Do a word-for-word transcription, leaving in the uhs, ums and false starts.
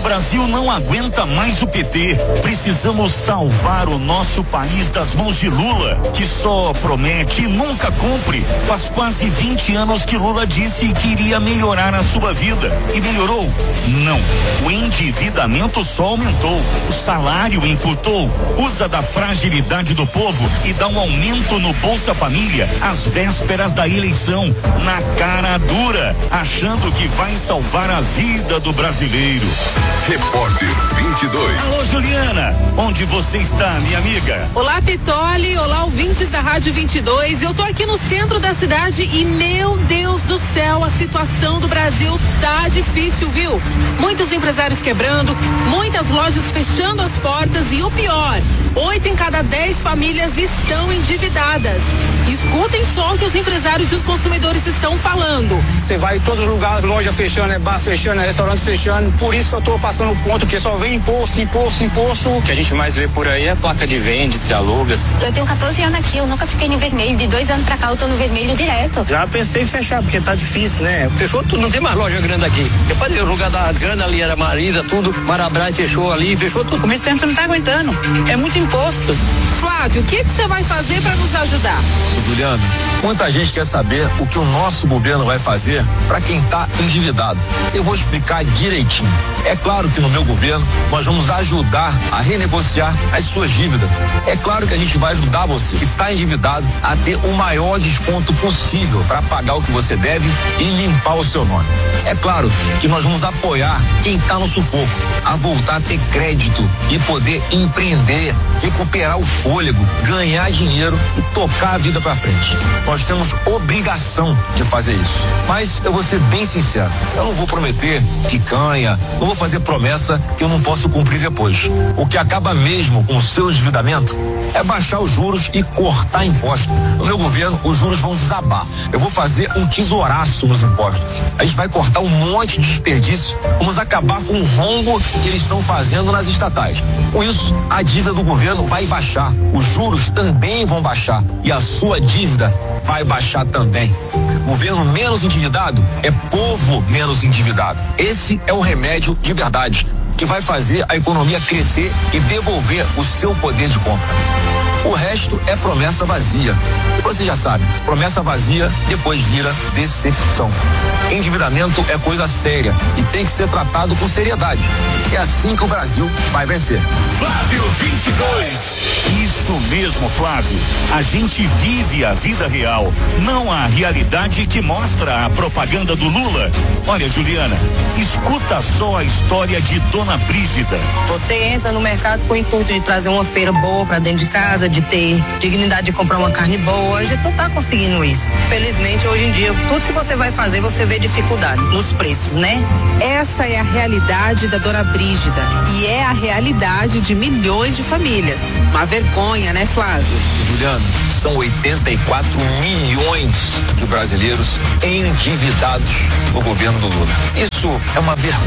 Brasil não aguenta mais o P T. Precisamos salvar o nosso país das mãos de Lula, que só promete e nunca cumpre. Faz quase vinte anos que Lula disse que iria melhorar a sua vida. E melhorou? Não. O endividamento só aumentou. O salário encurtou. Usa da fragilidade do povo e dá um aumento no Bolsa Família às vésperas da eleição, na cara dura, achando que vai salvar a vida do brasileiro. Repórter vinte e dois. Alô, Juliana, onde você está, minha amiga? Olá, Pitoli, olá, ouvintes da Rádio vinte e dois. Eu tô aqui no centro da cidade e, meu Deus do céu, a situação do Brasil tá difícil, viu? Muitos empresários quebrando, muitas lojas fechando as portas e o pior, oito em cada dez famílias estão endividadas. Escutem só o que os empresários e os consumidores estão falando. Você vai em todos os lugares, loja fechando, é bar fechando, é restaurante fechando. Por isso que eu tô passando o ponto, que só vem imposto, imposto, imposto. O que a gente mais vê por aí é placa de vende-se, alugas. Eu tenho catorze anos aqui, eu nunca fiquei no vermelho. De dois anos pra cá eu tô no vermelho direto. Já pensei em fechar, porque tá difícil, né? Fechou tudo, não tem mais loja grande aqui. Depois o lugar da grana ali era Marisa, tudo. Marabras fechou ali, fechou tudo. O comerciante não tá aguentando. É muito imposto. Flávio, o que você vai fazer para nos ajudar? Juliano, muita gente quer saber o que o nosso governo vai fazer para quem está endividado. Eu vou explicar direitinho. É claro que no meu governo nós vamos ajudar a renegociar as suas dívidas. É claro que a gente vai ajudar você que está endividado a ter o maior desconto possível para pagar o que você deve e limpar o seu nome. É claro que nós vamos apoiar quem está no sufoco a voltar a ter crédito e poder empreender, recuperar o fôlego, ganhar dinheiro e tocar a vida para frente. Nós temos obrigação de fazer isso. Mas eu vou ser bem sincero, eu não vou prometer picanha, não vou fazer promessa que eu não posso cumprir depois. O que acaba mesmo com o seu endividamento é baixar os juros e cortar impostos. No meu governo, os juros vão desabar. Eu vou fazer um tesouraço nos impostos. A gente vai cortar um monte de desperdício, vamos acabar com o rombo que eles estão fazendo nas estatais. Com isso, a dívida do governo vai baixar, os juros também vão baixar e a sua dívida vai baixar também. Governo menos endividado é povo menos endividado. Esse é o remédio de verdade que vai fazer a economia crescer e devolver o seu poder de compra. O resto é promessa vazia. E você já sabe, promessa vazia depois vira decepção. Endividamento é coisa séria e tem que ser tratado com seriedade. É assim que o Brasil vai vencer. Flávio vinte e dois. Isso mesmo, Flávio. A gente vive a vida real, não a realidade que mostra a propaganda do Lula. Olha, Juliana, escuta só a história de Dona Brígida. Você entra no mercado com o intuito de trazer uma feira boa pra dentro de casa, de ter dignidade de comprar uma carne boa. A gente não tá conseguindo isso. Felizmente, hoje em dia, tudo que você vai fazer, você vê dificuldade nos preços, né? Essa é a realidade da Dona Brígida e é a realidade de milhões de famílias. Uma vergonha, né, Flávio? Juliano, são oitenta e quatro milhões de brasileiros endividados no governo do Lula. Isso é uma vergonha.